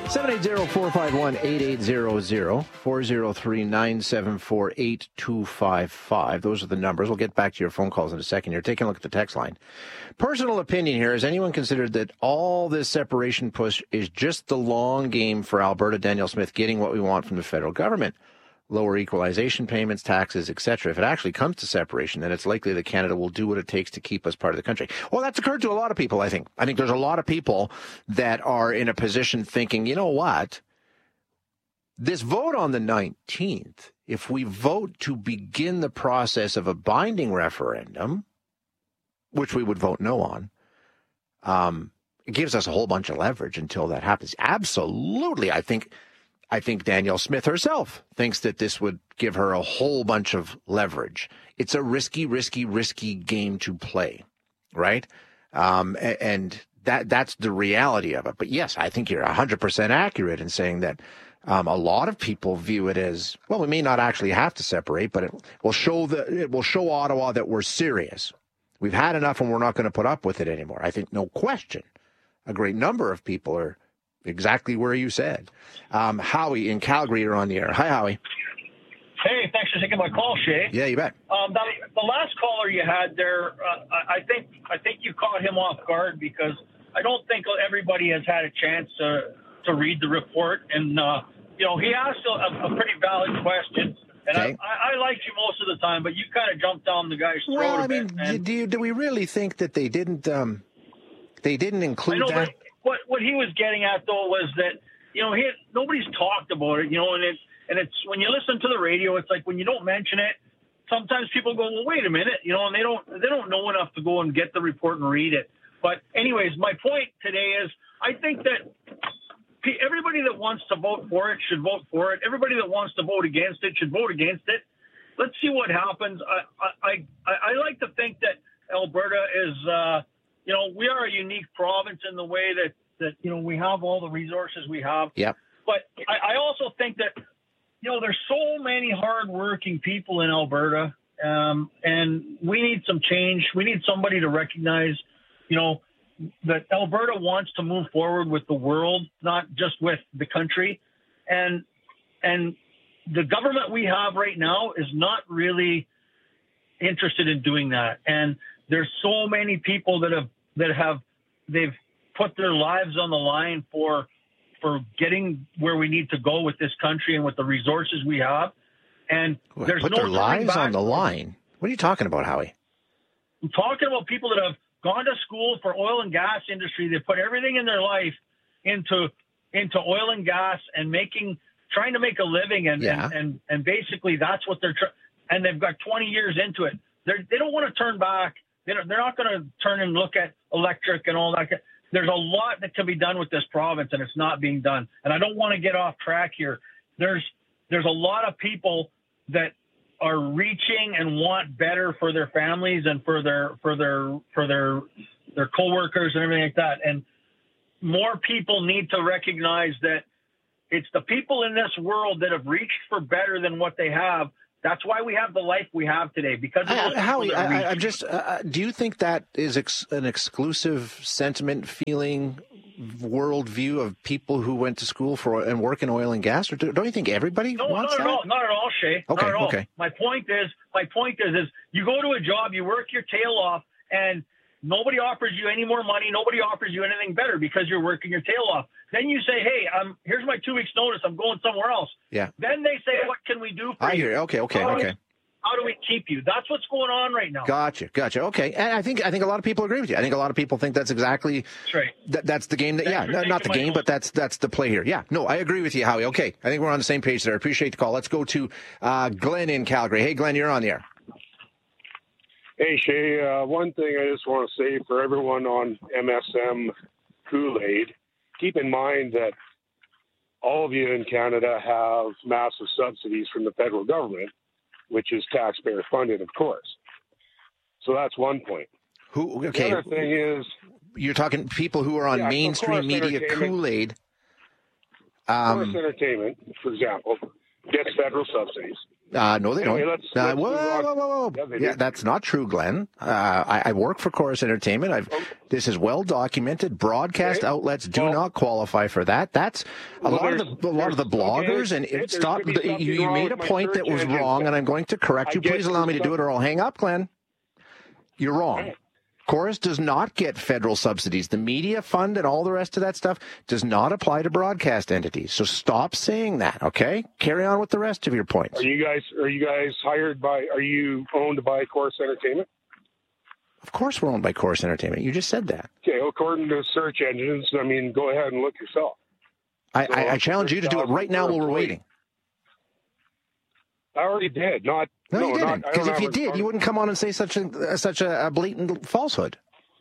780-451-8800, 403-974-8255. Those are the numbers. We'll get back to your phone calls in a second. You're taking a look at the text line. Personal opinion here. Has anyone considered that all this separation push is just the long game for Alberta, Danielle Smith, getting what we want from the federal government? Lower equalization payments, taxes, etc. If it actually comes to separation, then it's likely that Canada will do what it takes to keep us part of the country. Well, that's occurred to a lot of people, I think. I think there's a lot of people that are in a position thinking, you know what? This vote on the 19th, if we vote to begin the process of a binding referendum, which we would vote no on, it gives us a whole bunch of leverage until that happens. Absolutely, I think Danielle Smith herself thinks that this would give her a whole bunch of leverage. It's a risky game to play, right? And that's the reality of it. But yes, I think you're 100% accurate in saying that a lot of people view it as, well, we may not actually have to separate, but it will show Ottawa that we're serious. We've had enough and we're not going to put up with it anymore. I think no question. A great number of people are exactly where you said. Howie in Calgary, you're on the air. Hi, Howie. Hey, thanks for taking my call, Shay. Yeah, you bet. The last caller you had there, I think you caught him off guard because I don't think everybody has had a chance to read the report. And, he asked a pretty valid question. And okay. I liked you most of the time, but you kind of jumped down the guy's throat. Well, I mean, do we really think that they didn't include that? What he was getting at, though, was that, nobody's talked about it, and it's when you listen to the radio, it's like when you don't mention it, sometimes people go, well, wait a minute, and they don't know enough to go and get the report and read it. But anyways, my point today is I think that everybody that wants to vote for it should vote for it. Everybody that wants to vote against it should vote against it. Let's see what happens. I like to think that Alberta is, we are a unique province in the way that we have all the resources we have. Yep. But I also think that, there's so many hardworking people in Alberta, and we need some change. We need somebody to recognize, that Alberta wants to move forward with the world, not just with the country. And the government we have right now is not really interested in doing that. And there's so many people they've put their lives on the line for getting where we need to go with this country and with the resources we have. And there's put no their lives on the line. What are you talking about, Howie? I'm talking about people that have gone to school for oil and gas industry. They put everything in their life into oil and gas and trying to make a living. And basically that's what and they've got 20 years into it. They don't want to turn back. They're not going to turn and look at electric and all that. There's a lot that can be done with this province, and it's not being done. And I don't want to get off track here. There's a lot of people that are reaching and want better for their families and for their coworkers and everything like that. And more people need to recognize that it's the people in this world that have reached for better than what they have. That's why we have the life we have today. Because Howie, I'm just. Do you think that is an exclusive sentiment, feeling, worldview of people who went to school for and work in oil and gas, or don't you think everybody wants that? No, not at all, Shay. Okay, not at all. Okay. My point is, you go to a job, you work your tail off, and nobody offers you any more money. Nobody offers you anything better because you're working your tail off. Then you say, hey, here's my 2 weeks notice. I'm going somewhere else. Yeah. Then they say, what can we do for you? I hear you. Okay. How do we keep you? That's what's going on right now. Gotcha. Okay. And I think a lot of people agree with you. I think a lot of people think that's exactly right. That's the game not the game, but that's the play here. Yeah. No, I agree with you, Howie. Okay. I think we're on the same page there. I appreciate the call. Let's go to Glenn in Calgary. Hey, Glenn, you're on the air. Hey, Shay, one thing I just want to say for everyone on MSM Kool-Aid, keep in mind that all of you in Canada have massive subsidies from the federal government, which is taxpayer funded, of course. So that's one point. Okay. The other thing is... You're talking people who are on mainstream media Kool-Aid. Chorus Entertainment, for example, gets federal subsidies. No, they Anyway, don't. let's Whoa. Yeah, that's not true, Glenn. I work for Chorus Entertainment. This is well documented. Broadcast outlets do not qualify for that. That's a lot of the bloggers. And stop. You made a point that was wrong, and I'm going to correct you. Please allow me to do it, or I'll hang up, Glenn. You're wrong. Chorus does not get federal subsidies. The media fund and all the rest of that stuff does not apply to broadcast entities. So stop saying that, okay? Carry on with the rest of your points. Are you guys are you owned by Chorus Entertainment? Of course we're owned by Chorus Entertainment. You just said that. Okay, according to search engines, I mean, go ahead and look yourself. I challenge you to do it right now while we're waiting. I already did. No, you didn't. Because if you did, you wouldn't come on and say such a blatant falsehood.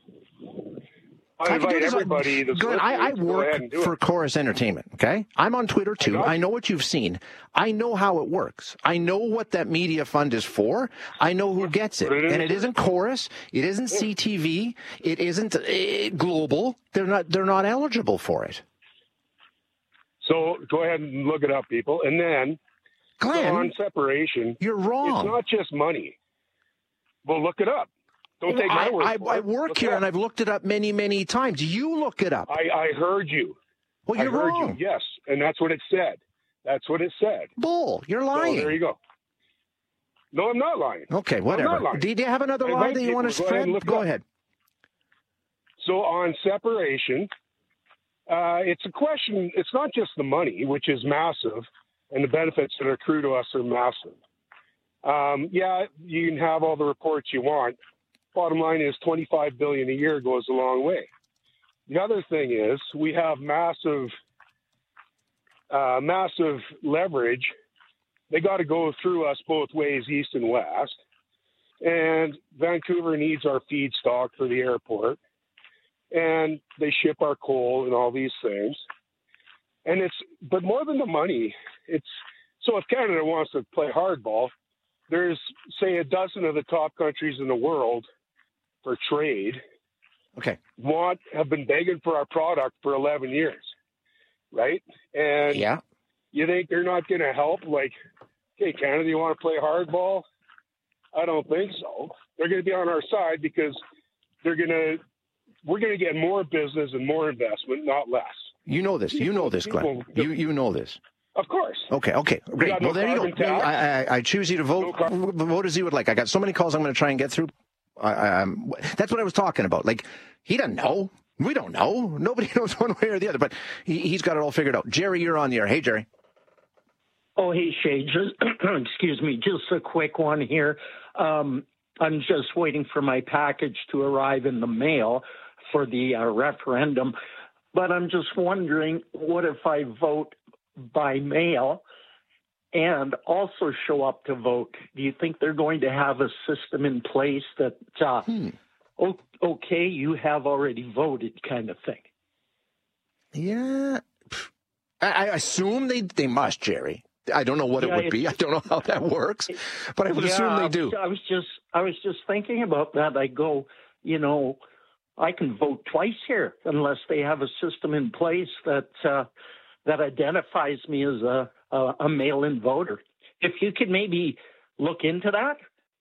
I invite everybody. I work for Chorus Entertainment, okay? I'm on Twitter, too. I know what you've seen. I know how it works. I know what that media fund is for. I know who gets it. And it isn't Chorus. It isn't CTV. It isn't Global. They're not eligible for it. So go ahead and look it up, people. And then, Glenn, on separation, you're wrong. It's not just money. Well, look it up. Don't take my word for it. I work here, and I've looked it up many, many times. You look it up. I heard you. Well, you're wrong. You, yes, and that's what it said. That's what it said. Bull. You're lying. So there you go. No, I'm not lying. Okay, whatever. Do you have another lie that you want to spread? Go ahead. So on separation, it's a question. It's not just the money, which is massive, and the benefits that accrue to us are massive. Yeah, you can have all the reports you want. Bottom line is $25 billion a year goes a long way. The other thing is we have massive leverage. They got to go through us both ways, east and west. And Vancouver needs our feedstock for the airport. And they ship our coal and all these things. And but more than the money, so if Canada wants to play hardball, there's, say, a dozen of the top countries in the world for trade have been begging for our product for 11 years, right? And you think they're not going to help? Like, hey, Canada, you want to play hardball? I don't think so. They're going to be on our side because we're going to get more business and more investment, not less. You know this. You know this, Glenn. You know this. Of course. Okay. Great. Well, there you go. I choose you to vote. Vote as you would like. I got so many calls I'm going to try and get through. That's what I was talking about. Like, he doesn't know. We don't know. Nobody knows one way or the other, but he's got it all figured out. Jerry, you're on the air. Hey, Jerry. Oh, hey, Shay. Excuse me. Just a quick one here. I'm just waiting for my package to arrive in the mail for the referendum. But I'm just wondering, what if I vote by mail and also show up to vote? Do you think they're going to have a system in place that, okay, you have already voted kind of thing? Yeah. I assume they must, Jerry. I don't know what it would be. I don't know how that works, but I would assume they do. I was just thinking about that. I go, I can vote twice here unless they have a system in place that identifies me as a mail-in voter. If you could maybe look into that.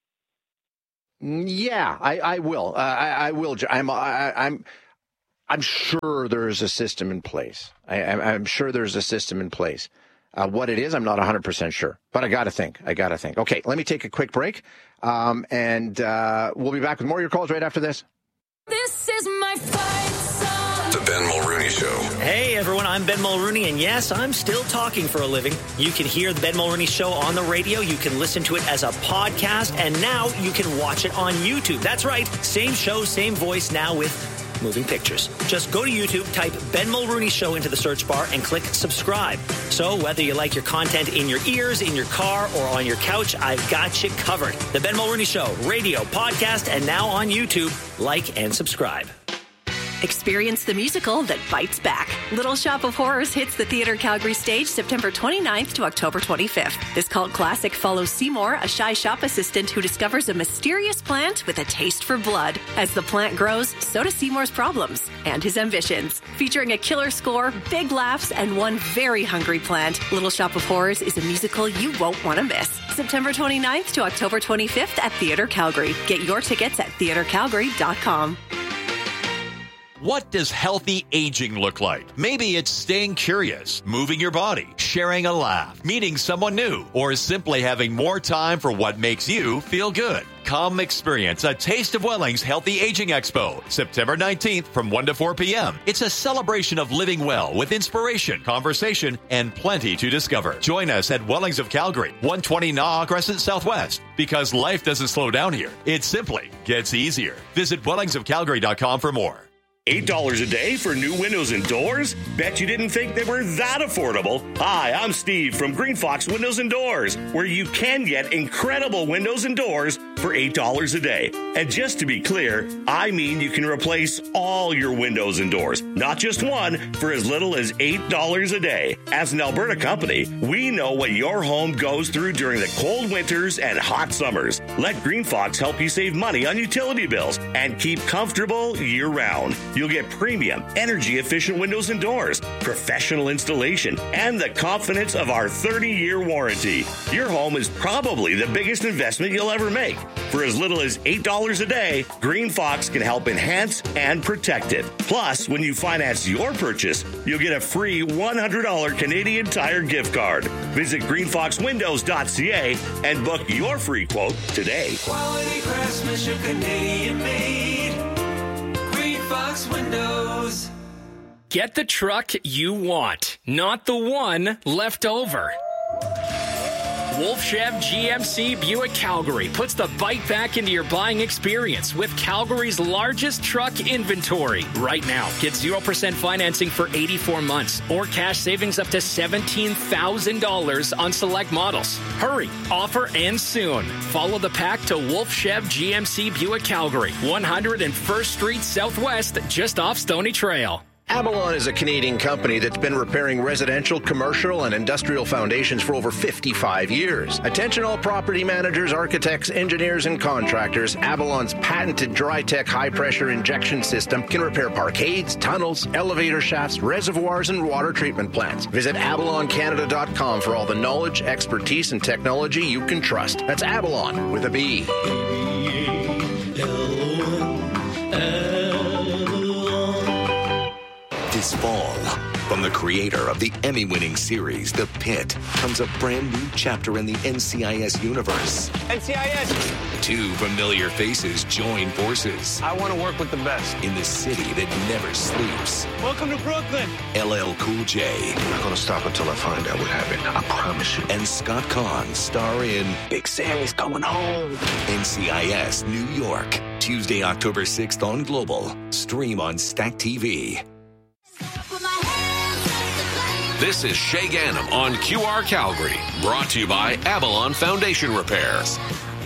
Yeah, I will. I will. I'm sure there is a system in place. I'm sure there's a system in place. What it is, I'm not 100% sure, but I got to think. Okay, let me take a quick break, and we'll be back with more of your calls right after this. This is my fight song. The Ben Mulrooney Show. Hey, everyone, I'm Ben Mulrooney, and yes, I'm still talking for a living. You can hear the Ben Mulrooney Show on the radio. You can listen to it as a podcast, and now you can watch it on YouTube. That's right. Same show, same voice, now with moving pictures. Just go to YouTube, type Ben Mulrooney Show into the search bar, and click subscribe. So whether you like your content in your ears, in your car, or on your couch, I've got you covered. The Ben Mulrooney Show, radio, podcast, and now on YouTube. Like and subscribe. Experience the musical that bites back. Little Shop of Horrors hits the Theatre Calgary stage September 29th to October 25th. This cult classic follows Seymour, a shy shop assistant who discovers a mysterious plant with a taste for blood. As the plant grows, so do Seymour's problems and his ambitions. Featuring a killer score, big laughs, and one very hungry plant, Little Shop of Horrors is a musical you won't want to miss. September 29th to October 25th at Theatre Calgary. Get your tickets at theatrecalgary.com. What does healthy aging look like? Maybe it's staying curious, moving your body, sharing a laugh, meeting someone new, or simply having more time for what makes you feel good. Come experience a Taste of Welling's Healthy Aging Expo, September 19th from 1 to 4 p.m. It's a celebration of living well with inspiration, conversation, and plenty to discover. Join us at Wellings of Calgary, 120 Naw Crescent Southwest. Because life doesn't slow down here. It simply gets easier. Visit wellingsofcalgary.com for more. $8 a day for new windows and doors? Bet you didn't think they were that affordable. Hi, I'm Steve from Green Fox Windows and Doors, where you can get incredible windows and doors for $8 a day. And just to be clear, I mean you can replace all your windows and doors, not just one, for as little as $8 a day. As an Alberta company, we know what your home goes through during the cold winters and hot summers. Let Green Fox help you save money on utility bills and keep comfortable year-round. You'll get premium, energy-efficient windows and doors, professional installation, and the confidence of our 30-year warranty. Your home is probably the biggest investment you'll ever make. For as little as $8 a day, Green Fox can help enhance and protect it. Plus, when you finance your purchase, you'll get a free $100 Canadian Tire gift card. Visit greenfoxwindows.ca and book your free quote today. Quality craftsmanship, Canadian made. Green Fox Windows. Get the truck you want, not the one left over. Wolf Chev GMC Buick Calgary puts the bite back into your buying experience with Calgary's largest truck inventory. Right now, get 0% financing for 84 months or cash savings up to $17,000 on select models. Hurry, offer ends soon. Follow the pack to Wolf Chev GMC Buick Calgary, 101st Street Southwest, just off Stony Trail. Avalon is a Canadian company that's been repairing residential, commercial, and industrial foundations for over 55 years. Attention all property managers, architects, engineers, and contractors. Avalon's patented Dry-Tech high-pressure injection system can repair parkades, tunnels, elevator shafts, reservoirs, and water treatment plants. Visit avaloncanada.com for all the knowledge, expertise, and technology you can trust. That's Avalon with a B. This fall, from the creator of the Emmy-winning series, The Pit, comes a brand new chapter in the NCIS universe. NCIS! Two familiar faces join forces. I want to work with the best. In the city that never sleeps. Welcome to Brooklyn. LL Cool J. I'm not going to stop until I find out what happened. I promise you. And Scott Conn star in Big Sammy's Coming Home. NCIS New York. Tuesday, October 6th on Global. Stream on Stack TV. This is Shay Ganem on QR Calgary, brought to you by Avalon Foundation Repairs.